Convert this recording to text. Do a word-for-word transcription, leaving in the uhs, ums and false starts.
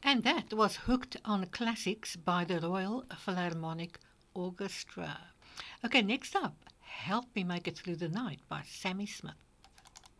And that was Hooked on Classics by the Royal Philharmonic Orchestra. Okay, next up, Help Me Make It Through the Night by Sammy Smith.